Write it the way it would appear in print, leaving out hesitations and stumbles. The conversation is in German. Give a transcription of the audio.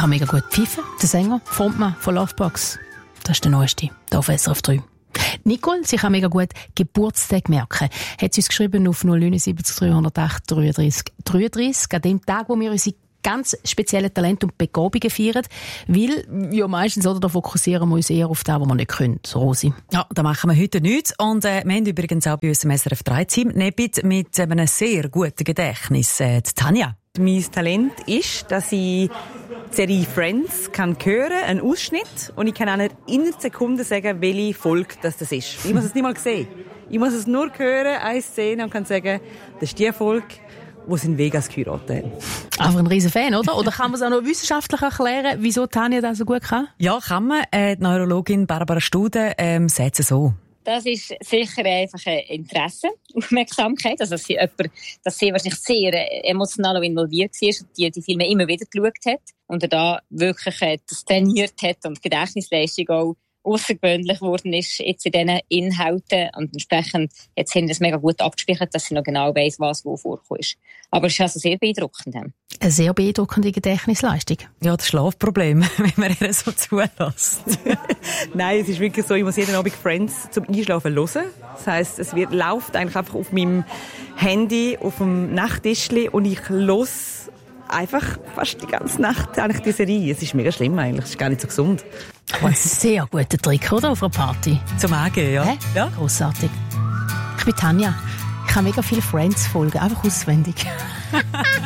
kann mega gut pfeifen. Der Sänger, Frontmann von Lovebox. Das ist der Neueste, hier auf SRF 3. Nicole, sie kann mega gut Geburtstag merken. Hat sie uns geschrieben auf 079 308 33 33. An dem Tag, wo wir unsere ganz spezielle Talente und Begabungen feiern, weil ja meistens da fokussieren wir uns eher auf das, was wir nicht können. Rosi. Ja, da machen wir heute nichts. Und wir haben übrigens auch bei uns im SRF 3-Team mit einem sehr guten Gedächtnis die Tanja. Mein Talent ist, dass ich die Serie Friends kann hören, einen Ausschnitt, und ich kann auch nicht in einer Sekunde sagen, welche Folge das ist. Ich muss es nicht mal sehen. Ich muss es nur hören, eine Szene, und kann sagen, das ist die Folge, wo sie in Vegas geheiratet haben. Einfach ein riesen Fan, oder? Oder kann man es auch noch wissenschaftlich erklären, wieso Tanja das so gut kann? Ja, kann man. Die Neurologin Barbara Stude sagt es so. Das ist sicher einfach ein Interesse, Aufmerksamkeit, also dass sie wahrscheinlich sehr emotional involviert war und die Filme immer wieder geschaut hat und da wirklich das trainiert hat und die Gedächtnisleistung auch außergewöhnlich geworden ist jetzt in diesen Inhalten, und entsprechend jetzt haben das mega gut abgespeichert, dass sie noch genau weiss, was wo vorgekommen ist. Aber es ist also sehr beeindruckend. Eine sehr beeindruckende Gedächtnisleistung. Ja, das Schlafproblem, wenn man ihr so zulässt. Nein, es ist wirklich so, ich muss jeden Abend Friends zum Einschlafen hören. Das heisst, läuft eigentlich einfach auf meinem Handy, auf dem Nachttischli, und ich höre einfach fast die ganze Nacht eigentlich die Serie. Es ist mega schlimm eigentlich, es ist gar nicht so gesund. Oh, ein sehr guter Trick, oder? Auf einer Party. Zum Angehen, ja. Ja. Grossartig. Ich bin Tanja. Ich habe mega viele Friends-Folgen, einfach auswendig.